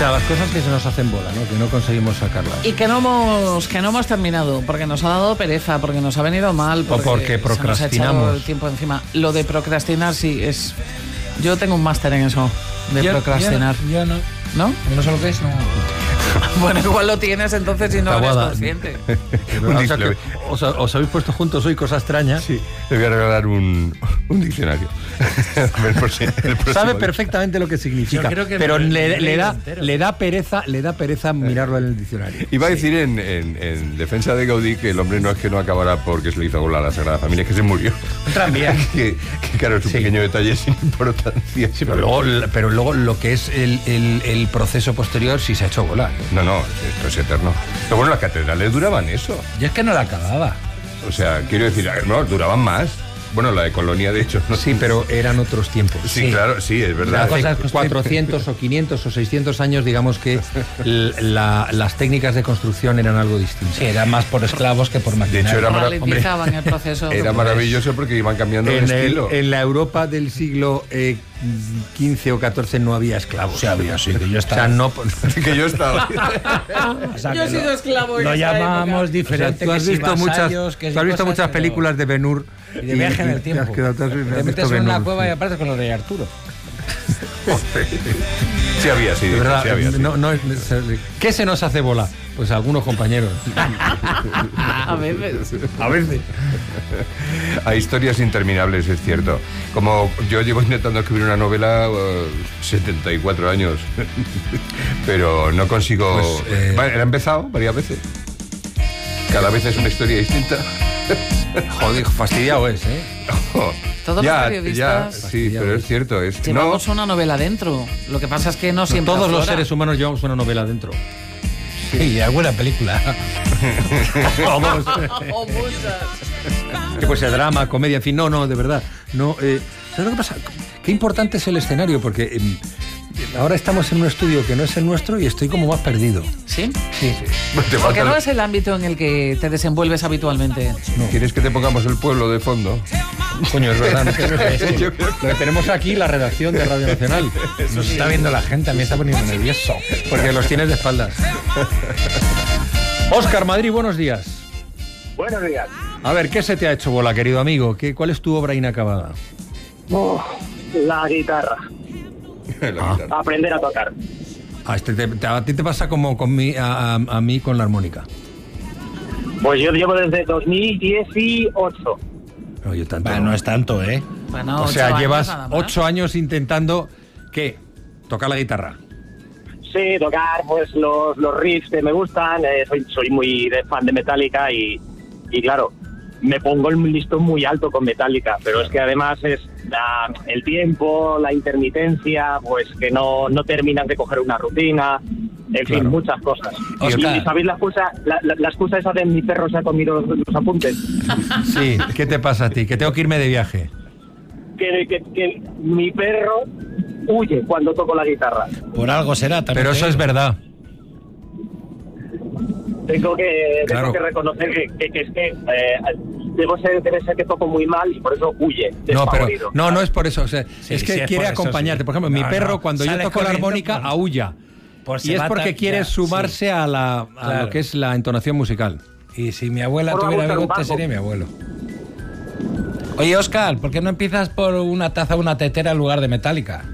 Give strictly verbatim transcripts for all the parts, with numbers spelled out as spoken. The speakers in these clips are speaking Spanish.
sea, las cosas que se nos hacen bola, ¿no? Que no conseguimos sacarlas. Y que no hemos que no hemos terminado, porque nos ha dado pereza, porque nos ha venido mal, porque o porque procrastinamos. Se nos ha echado el tiempo encima. Lo de procrastinar sí es... Yo tengo un máster en eso, de yo, procrastinar. Yo, yo no. ¿No? No sé lo que es, no. Bueno, igual lo tienes entonces y no eres consciente. O sea que os, os habéis puesto juntos hoy, cosa extraña. Sí, le voy a regalar un, un diccionario. A ver, por si, sabe perfectamente lo que significa, que pero me, le, me le, da, le da pereza le da pereza mirarlo en el diccionario. Iba a decir en, en, en defensa de Gaudí que el hombre no es que no acabara porque se le hizo gol a la Sagrada Familia, es que se murió. También. que, que claro, es un sí. pequeño detalle sin importancia. Sí, pero luego, pero luego lo que es el, el, el proceso posterior sí se ha hecho volar. No, no, esto es eterno. Pero bueno, las catedrales duraban eso. Yo es que no la acababa. O sea, quiero decir, no, duraban más. Bueno, la de Colonia, de hecho. No sí, pero eran otros tiempos. Sí, sí. claro, sí, es verdad. Hace cuatrocientos o quinientos o seiscientos años, digamos que la, las técnicas de construcción eran algo distintas. Sí, era más por esclavos que por maquinaria. De hecho, era, mara hombre, el proceso. Era maravilloso porque iban cambiando en el estilo. En la Europa del siglo eh, quince o catorce no había esclavos. Sí, había, sí, que yo estaba. O sea, no... que yo estaba. O sea, yo he sido esclavo en Lo esa llamábamos época. diferente. O sea, tú has visto que si muchas, vasallos, que tú has visto cosas, muchas películas de Ben Hur. Y de viaje en el tiempo. Te, quedado, te, te metes en una cueva y apareces con los de Arturo. Sí había, sí. De verdad, sí había, sí. No, no, ¿qué se nos hace bola? Pues algunos compañeros. A veces. A veces. Hay historias interminables, es cierto. Como yo llevo intentando escribir una novela uh, setenta y cuatro años, pero no consigo... Pues, eh... Vale, he empezado varias veces. Cada vez es una historia distinta. Joder, fastidiado es, ¿eh? Todos ya, los periodistas... Ya, sí, pero es cierto. Es, llevamos no, una novela dentro. Lo que pasa es que no siempre... Todos los seres humanos llevamos una novela dentro. Sí, y alguna película. O muchas. Que puede ser drama, comedia, en fin, no, no, de verdad. No, eh, ¿sabes lo que pasa? Qué importante es el escenario, porque eh, ahora estamos en un estudio que no es el nuestro y estoy como más perdido. ¿Sí? Sí. Porque no es el ámbito en el que te desenvuelves habitualmente. No. ¿Quieres que te pongamos el pueblo de fondo? Coño, es verdad. Es que lo que tenemos aquí, la redacción de Radio Nacional. Nos está viendo la gente, a mí me está poniendo nervioso. Porque los tienes de espaldas. Óscar Madrid, buenos días. Buenos días. A ver, ¿qué se te ha hecho bola, querido amigo? ¿Qué, ¿Cuál es tu obra inacabada? Oh, la guitarra. Ah. Aprender a tocar. Ah, este te, te, a ti te pasa como con mi, a, a, a mí con la armónica. Pues yo llevo desde dos mil dieciocho. No, yo tanto. Bueno, no es tanto, ¿eh? Bueno, o sea, llevas años ocho años intentando, ¿qué? Tocar la guitarra. Sí, tocar pues los, los riffs que me gustan. Eh, soy, soy muy de fan de Metallica y, y claro, me pongo el listón muy alto con Metallica, pero es que además es la, el tiempo, la intermitencia, pues que no, no terminan de coger una rutina, en claro. fin, muchas cosas. Oscar. ¿Y sabéis la excusa, la, la, la excusa esa de mi perro se ha comido los, los apuntes? Sí, ¿qué te pasa a ti? Que tengo que irme de viaje. Que, que, que mi perro huye cuando toco la guitarra. Por algo será también. Pero eso es verdad. Tengo que, Claro. tengo que reconocer que, que, que es que eh, debo ser, debe ser que toco muy mal y por eso huye. No, pero despavorido. no, no es por eso. O sea, Sí, es que sí, es quiere por eso, acompañarte. sí. Por ejemplo, No, mi perro, no. cuando yo Sale toco la corriendo armónica, por- aúlla. Por Y es sebata, porque quiere ya, sumarse sí. a, la, a Claro. lo que es la entonación musical. Y si mi abuela Por tuviera buscar un bigote, banco. sería mi abuelo. Oye, Óscar, ¿por qué no empiezas por una taza o una tetera en lugar de Metallica?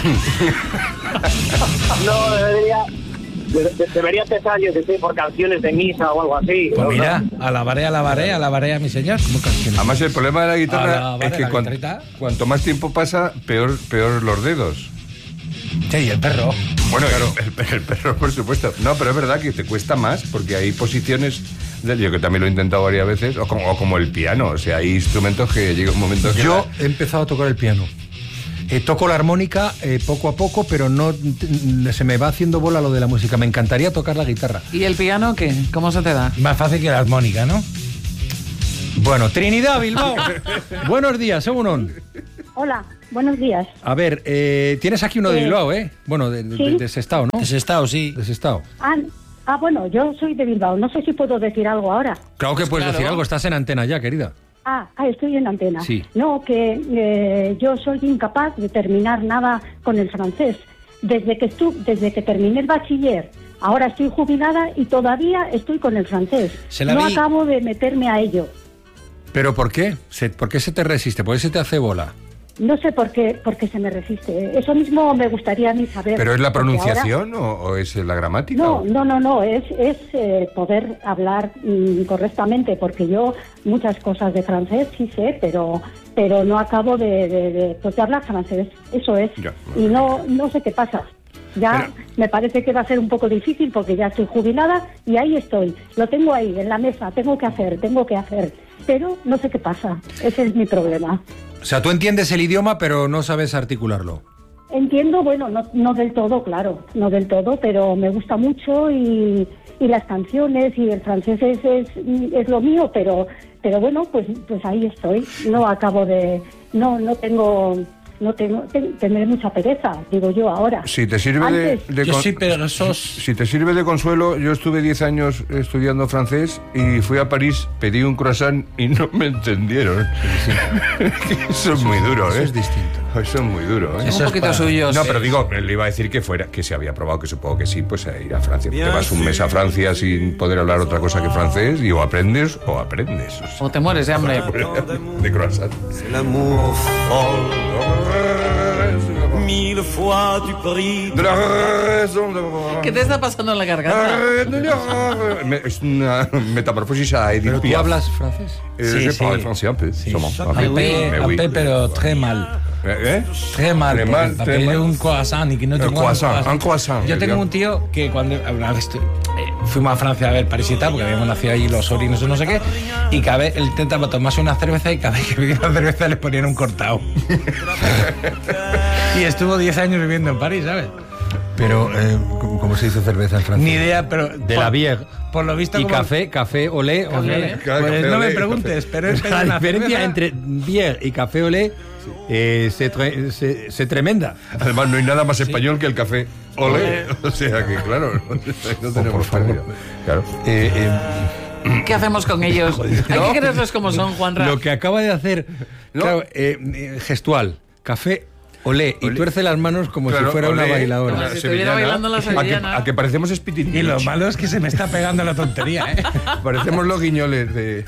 No, debería, de, de, debería empezar, yo que sé, por canciones de misa o algo así. Pues ¿no? mira, alabaré, alabaré, alabaré a mi señor. ¿Cómo canciones? Además, el problema de la guitarra Ah, vale, es que la cuan- guitarrita. cuanto más tiempo pasa, peor, peor los dedos. Sí, y el perro. Bueno, claro, el, el perro, por supuesto. No, pero es verdad que te cuesta más porque hay posiciones, del, yo que también lo he intentado varias veces, o como, o como el piano. O sea, hay instrumentos que llega un momento que... Yo la- he empezado a tocar el piano. Eh, toco la armónica eh, poco a poco, pero no t- se me va haciendo bola lo de la música. Me encantaría tocar la guitarra. ¿Y el piano qué? ¿Cómo se te da? Más fácil que la armónica, ¿no? Bueno, Trinidad, Bilbao. Buenos días, Egunon. Hola, buenos días. A ver, eh, tienes aquí uno de Eh, Bilbao, ¿eh? Bueno, de, de, ¿sí? de, de Sestao, ¿no? Ese estado, sí. De Sestao. Ah, ah, bueno, yo soy de Bilbao. No sé si puedo decir algo ahora. Claro que Pues puedes claro. decir algo, estás en antena ya, querida. Ah, ah, estoy en antena. Sí. No, que eh, yo soy incapaz de terminar nada con el francés. desde que estu desde que terminé el bachiller, ahora estoy jubilada y todavía estoy con el francés. Se la no vi. acabo de meterme a ello. ¿Pero por qué? Se- ¿Por qué se te resiste? ¿Por qué se te hace bola? No sé por qué, por qué se me resiste. Eso mismo me gustaría a mí saber. ¿Pero es la porque pronunciación o, o es la gramática? No, o- no, no, no, es, es eh, poder hablar mm, correctamente, porque yo muchas cosas de francés sí sé, pero pero no acabo de, de, de, pues, de hablar francés, eso es. Ya. Y no, no sé qué pasa. Ya Pero- me parece que va a ser un poco difícil porque ya estoy jubilada y ahí estoy. Lo tengo ahí, en la mesa, tengo que hacer, tengo que hacer. Pero no sé qué pasa, ese es mi problema. O sea, tú entiendes el idioma, pero no sabes articularlo. Entiendo, bueno, no, no del todo, claro, no del todo, pero me gusta mucho y, y las canciones y el francés es, es, es lo mío, pero pero bueno, pues pues ahí estoy. No acabo de, no no tengo, no tengo, ten- tendré mucha pereza, digo yo ahora. Si te sirve de, Antes- de Yo con- sí, pero sos... Si te sirve de consuelo, yo estuve diez años estudiando francés y fui a París, pedí un croissant y no me entendieron. Eso es muy duro, Eso ¿eh? es distinto. Eso es muy duro, ¿eh? Eso un es poquito para- suyo. No, sí. pero digo, le iba a decir que fuera, que se había probado, que supongo que sí, pues a ir a Francia. Te vas un mes a Francia sin poder hablar otra cosa que francés y o aprendes o aprendes. O sea, O te mueres de hambre. de croissant. L'amour folle, mille fois tu pries. De la raison de- ¿Qué te está pasando en la garganta? Me- Es una metamorfosis a Edith ¿Pero tú Piaf. hablas francés? Eh, Sí, je sí. parle français un peu, sûrement. Un Ah, peu, mais un oui. peu, pero très mal. ¿Eh? Très mal. Très porque mal, para très pedir mal. un croissant y que no Un tengo croissant, un croissant. Yo tengo un tío que cuando una vez estu- eh, fuimos a Francia a ver París y tal, porque habíamos nacido allí los sobrinos o no sé qué, y cada vez él intentaba tomarse una cerveza y cada vez que bebía una cerveza le ponían un cortado. Y estuvo diez años viviendo en París, ¿sabes? Pero, eh, ¿cómo cómo se dice cerveza en francés? Ni idea, pero... De la bière. Por lo visto... Y como- café, café, olé, olé. Claro, Pues café no olé, me preguntes, pero es La una diferencia cerveza- entre bière y café olé eh, se, tre- se- se tremenda. Además, no hay nada más español que el café. Olé. O sea que, claro, no tenemos favor. pérdida. Claro. Eh, eh, ¿Qué hacemos con ellos? Hay No. que quererlos como son, Juanra. Lo que acaba de hacer, No. claro, eh, eh, gestual, café, olé, y Olé. tuerce las manos como Claro, si fuera una olé, bailadora. Como si estuviera bailando la a que, sevillana. a que parecemos Spitin. Y lo malo es que se me está pegando la tontería, ¿eh? Parecemos los guiñoles de.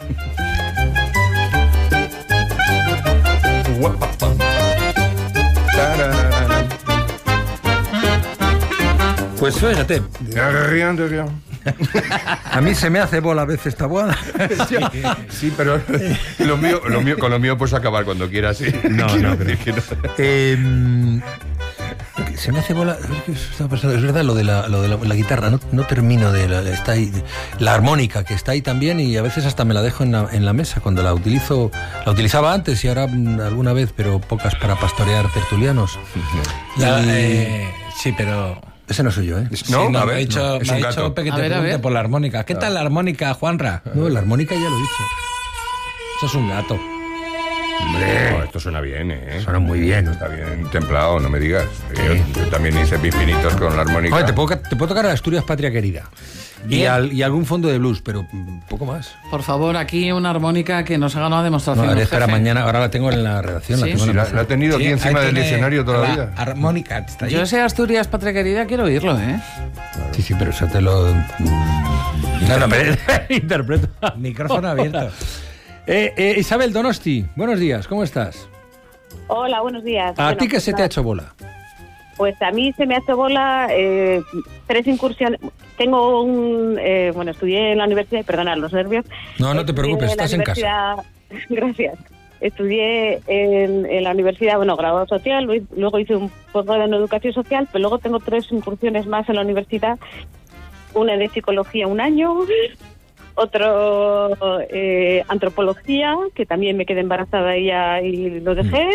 Pues fíjate, De rien, de rien. a mí se me hace bola a veces esta boda. Sí, pero lo mío, lo mío, con lo mío puedes acabar cuando quieras. ¿Sí? No, Quiero no, decir que no. Eh, se me hace bola. ¿Qué está pasando? Es verdad lo de la, lo de la, la guitarra. No, no termino de la, está ahí, la armónica que está ahí también y a veces hasta me la dejo en la, en la mesa cuando la utilizo. La utilizaba antes y ahora mm, alguna vez, pero pocas para pastorear tertulianos. La- Y- eh, sí, pero... Ese no soy yo, ¿eh? No, Sí, a me ha ver, dicho, no, es me ha un dicho gato. Pepe que A te ver, a pregunte ver. por la armónica. ¿Qué tal la armónica, Juanra? No, la armónica ya lo he dicho. Eso es un gato. Hombre, no, esto suena bien, ¿eh? Suena muy bien. Está bien templado, no me digas. Yo, yo también hice mis pinitos con la armónica. Joder, te, puedo, te puedo tocar a Asturias Patria Querida. Y, Bien. al- y algún fondo de blues, pero mm, poco más. Por favor, aquí una armónica que nos haga una No, demostración. ahora del espera jefe. mañana, ahora la tengo en la redacción. Sí. La tengo Sí, en la la, la ha tenido aquí Sí, encima ahí del tiene escenario toda la vida. Armónica, está ahí. Yo ese Asturias Patria Querida quiero oírlo, ¿eh? Sí, sí, pero eso te lo mm, interpre- interpreto. Micrófono abierto. Eh, eh, Isabel Donosti, buenos días, ¿cómo estás? Hola, buenos días. ¿A Bueno, ti qué pues se te nada, ha hecho bola? Pues a mí se me ha hecho bola eh, tres incursiones. Tengo un... eh, bueno, estudié en la universidad, y perdonad los nervios. No, no te Estudié preocupes, en la estás en casa. universidad- Gracias. Estudié en, en la universidad, bueno, graduado social, luego- luego hice un posgrado en educación social, pero luego tengo tres incursiones más en la universidad. Una de psicología un año, otro eh, antropología, que también me quedé embarazada y ya y lo dejé,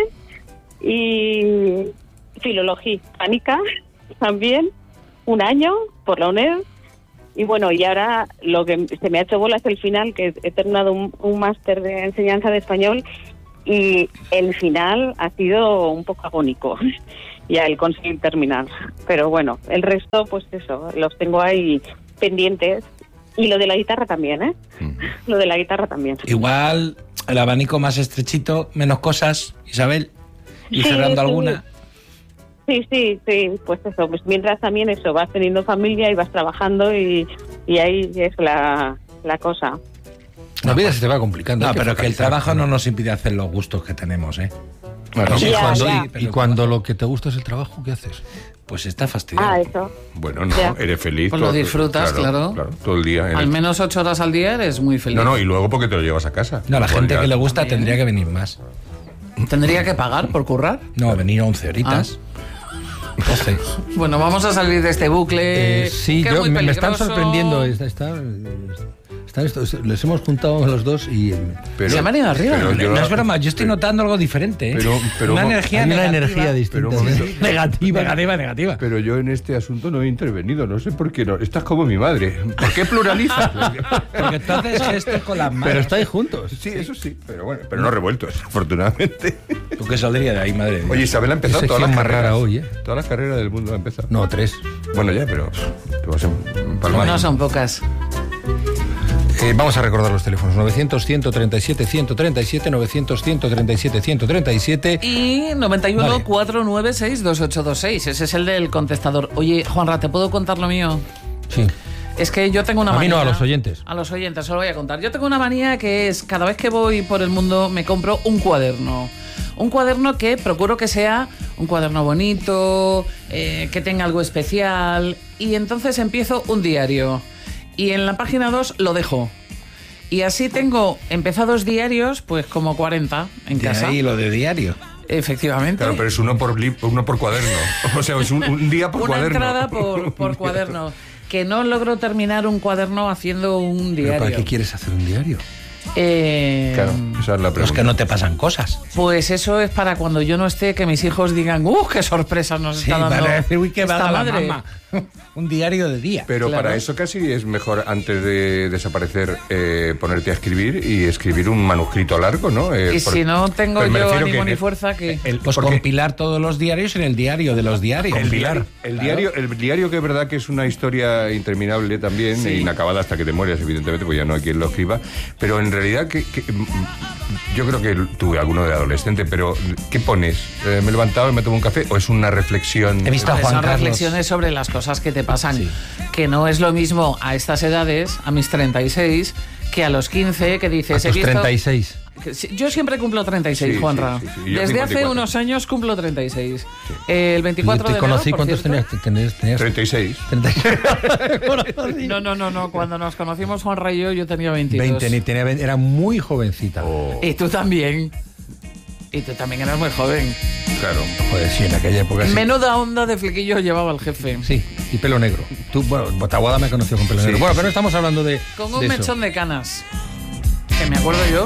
y filología hispánica también, un año por la UNED. Y bueno, y ahora lo que se me ha hecho bola es el final, que he terminado un, un máster de enseñanza de español y el final ha sido un poco agónico, ya el conseguir terminar. Pero bueno, el resto, pues eso, los tengo ahí pendientes. Y lo de la guitarra también, ¿eh? Lo de la guitarra también. Igual el abanico más estrechito, menos cosas, Isabel. Y Sí, cerrando sí. alguna. Sí, sí, sí, pues eso, pues mientras también eso, vas teniendo familia y vas trabajando y, y ahí es la, la cosa. La vida se te va complicando. No, hay pero que el focalizar. trabajo no nos impide hacer los gustos que tenemos, ¿eh? Bueno, Sí, Ya, cuando- ya. y, y cuando lo que te gusta es el trabajo, ¿qué haces? Pues está fastidiado. Ah, eso. bueno, no, Ya. eres feliz. Pues lo todo- disfrutas, claro. todo el día. en Al el- menos ocho horas al día eres muy feliz. No, no, y luego porque te lo llevas a casa. No, la Pues gente ya- que le gusta También. tendría que venir más. ¿Tendría que pagar por currar? No, venir once horitas. doce. Bueno, vamos a salir de este bucle. Eh, sí, que es yo, muy me, me están peligroso. sorprendiendo. Está, está- están estos- les hemos juntado a los dos y... Pero- Se me han ido arriba. pero yo No la- es broma, yo estoy notando algo diferente, ¿eh? Pero- pero una mo- energía hay una negativa. energía distinta. Pero un momento. sí. Negativa, negativa, negativa. Pero yo en este asunto no he intervenido, no sé por qué no. Estás como mi madre. ¿Por qué pluralizas? Porque tú haces gestos con las manos. Pero estáis juntos. Sí, eso sí, pero bueno, pero no revueltos, afortunadamente. ¿Tú qué saldría de ahí, madre de Dios? Oye, Isabel ha empezado Qué todas las sección más carreras. rara hoy, ¿eh? Todas las carreras del mundo ha empezado. No, tres. Bueno, ya, pero te vas a empalmar. No son pocas. Eh, vamos a recordar los teléfonos. novecientos, ciento treinta y siete, ciento treinta y siete, novecientos, ciento treinta y siete, ciento treinta y siete. Y noventa y uno, Vale. cuatrocientos noventa y seis, veintiocho veintiséis. Ese es el del contestador. Oye, Juanra, ¿te puedo contar lo mío? Sí. Es que yo tengo una A mí manía. no, a los oyentes. A los oyentes, se lo voy a contar. Yo tengo una manía que es, cada vez que voy por el mundo, me compro un cuaderno. Un cuaderno que procuro que sea un cuaderno bonito, eh, que tenga algo especial. Y entonces empiezo un diario. Y en la página dos lo dejo. Y así tengo empezados diarios, pues como cuarenta en De casa. ahí lo de diario. Efectivamente. Claro, pero es uno por, li- uno por cuaderno. O sea, es un, un día por Una cuaderno. entrada por, por cuaderno. Que no logro terminar un cuaderno haciendo un ¿Pero diario. para qué quieres hacer un diario? Eh, Claro, esa es la Los pregunta. que no te pasan cosas. Pues eso es para cuando yo no esté, que mis hijos digan, ¡uh, qué sorpresas nos Sí, está dando para decir, uy, qué esta vaga la madre! mamá. Un diario de día. Pero Claro. para eso casi es mejor, antes de desaparecer, eh, ponerte a escribir y escribir un manuscrito largo, ¿no? Eh, Y por- si no tengo Pero me yo refiero ánimo que- ni fuerza, que... El, pues Porque- compilar todos los diarios en el diario de los diarios. El diario, el, diario, el diario que es verdad que es una historia interminable también, Sí. inacabada hasta que te mueres, evidentemente, pues ya no hay quien lo escriba, pero en realidad que, que- mm, yo creo que tuve alguno de adolescente, pero ¿qué pones? Eh, ¿Me he levantado y me tomo un café? ¿O es una reflexión? He visto a Pues Juan son Carlos. reflexiones sobre las cosas que te pasan. Que no es lo mismo a estas edades, a mis treinta y seis, que a los quince, que dices... A he tus visto- treinta y seis. que si- Yo siempre cumplo treinta y seis, Sí, Juanra. sí, sí, sí. Yo Desde hace cincuenta y cuatro. unos años cumplo treinta y seis. El veinticuatro Te de conocí, enero, por ¿cuántos cierto. tenías? tenías, tenías treinta y seis. treinta y seis. No, no, no, no. Cuando nos conocimos, Juanra y yo, yo tenía veintidós. veinte, ni tenía veinte, era muy jovencita. Oh, Y tú también. Y tú también eras muy joven. claro. Joder, sí, en aquella época sí. Menuda onda de flequillo llevaba el jefe. Sí, y pelo negro. Tú, bueno, Botaguada me conoció con pelo Sí, negro. Bueno, sí. pero no estamos hablando de. Con un de eso. mechón de canas. Que me acuerdo yo.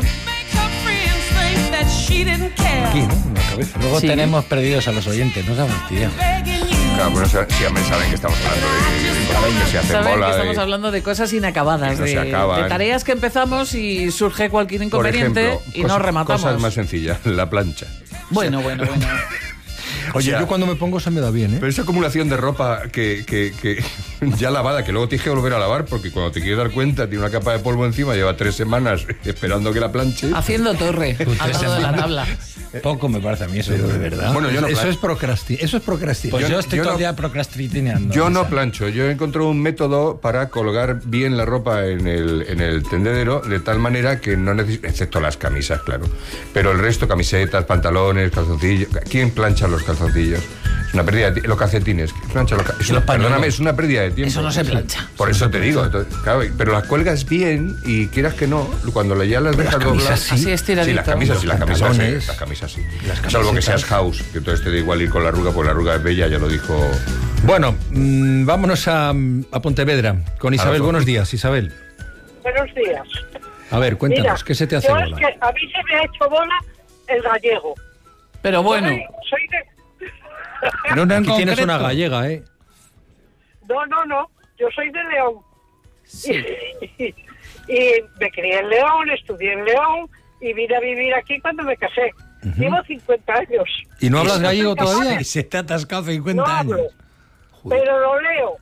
Aquí, ¿no? En la cabeza. Luego Sí. tenemos perdidos a los oyentes, no se fastidian. Claro, bueno, sa- sí, hombre, saben que estamos hablando de, de cosas que se hacen Saben bola. que estamos de- hablando de cosas inacabadas, que no de, se acaban. de tareas que empezamos y surge cualquier por inconveniente ejemplo, y cosas- nos rematamos. Cosas más sencillas, la plancha. Bueno, bueno, bueno. Oye, O sea, yo cuando me pongo se me da bien, ¿eh? Pero esa acumulación de ropa que, que, que ya lavada, que luego tienes que volver a lavar, porque cuando te quieres dar cuenta tiene una capa de polvo encima, lleva tres semanas esperando que la planche. Haciendo torre al lado de la tabla. Poco me parece a mí eso. Pero de verdad. Bueno, yo no eso plan- es procrastinación. Eso es procrastinación. Pues yo, Yo- estoy yo todo no- el día procrastinando. Yo no Esa. plancho, yo he encontrado un método para colgar bien la ropa en el, en el tendedero de tal manera que no necesito, excepto las camisas, claro, pero el resto, camisetas, pantalones, calzoncillos. ¿Quién plancha los calzoncillos? Es una pérdida de ti- los calcetines. ¿Quién plancha los ca- es una, perdóname, es una pérdida de tiempo. Eso no se plancha. Por eso te digo, entonces, claro, pero las cuelgas bien y quieras que no, cuando ya las dejas doblar. sí. Así estiradito. Sí, las camisas, sí, las Los camisas, sí, pantalones. las camisas sí. Salvo que seas house, que entonces te da igual ir con la arruga, porque la arruga es bella, ya lo dijo. Bueno, mm, vámonos a, a Pontevedra con Isabel. Adolfo. Buenos días, Isabel. Buenos días. A ver, cuéntanos, Mira, ¿qué se te hace yo bola? es que a mí se me ha hecho bola el gallego. Pero bueno, Soy, soy de... Pero no en Aquí tienes concreto. una gallega, ¿eh? No, no, no. Yo soy de León. sí. Y me crié en León, estudié en León y vine a vivir aquí cuando me casé. Llevo cincuenta años. ¿Y no hablas gallego todavía? Y se te ha atascado cincuenta No años. hablo, pero lo leo.